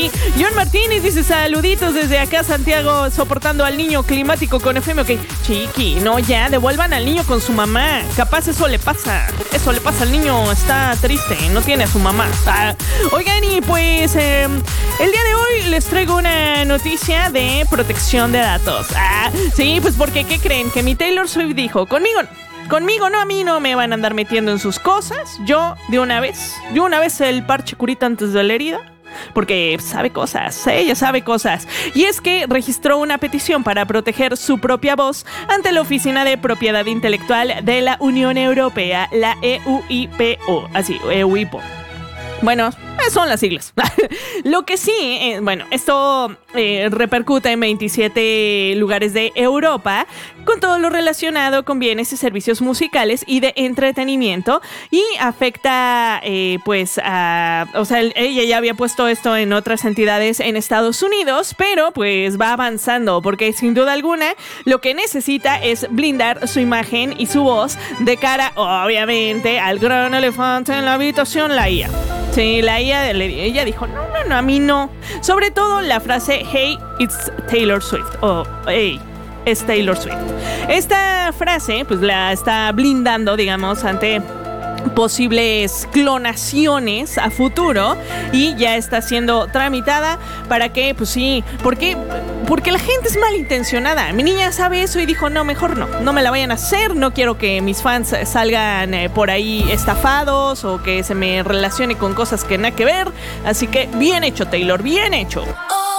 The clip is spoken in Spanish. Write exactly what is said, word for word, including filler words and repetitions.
John Martínez dice saluditos desde acá, Santiago, soportando al niño climático con F M. Ok, chiqui, no, ya, devuelvan al niño con su mamá. Capaz eso le pasa. Eso le pasa al niño, está triste, no tiene a su mamá. Ah, oigan, y pues eh, el día de hoy les traigo una noticia de protección de datos. Ah, sí, pues porque, ¿qué creen? Que mi Taylor Swift dijo, conmigo Conmigo no, a mí no me van a andar metiendo en sus cosas. Yo, de una vez, de una vez el parche curita antes de la herida. Porque sabe cosas, ella sabe cosas. Y es que registró una petición para proteger su propia voz ante la Oficina de Propiedad Intelectual de la Unión Europea, la E U I P O. Así, E U I P O. Bueno, son las siglas. Lo que sí, eh, bueno, esto eh, repercute en veintisiete lugares de Europa con todo lo relacionado con bienes y servicios musicales y de entretenimiento y afecta, eh, pues, a... O sea, ella ya había puesto esto en otras entidades en Estados Unidos, pero pues va avanzando porque sin duda alguna lo que necesita es blindar su imagen y su voz de cara, obviamente, al gran elefante en la habitación, la I A. Sí, la I A, ella dijo, no, no, no, a mí no. Sobre todo la frase, hey, it's Taylor Swift, o hey, es Taylor Swift. Esta frase, pues la está blindando, digamos, ante posibles clonaciones a futuro y ya está siendo tramitada para que, pues sí, ¿por qué? Porque la gente es malintencionada. Mi niña sabe eso y dijo, no, mejor no, no me la vayan a hacer, no quiero que mis fans salgan eh, por ahí estafados o que se me relacione con cosas que nada que ver, así que bien hecho, Taylor, bien hecho.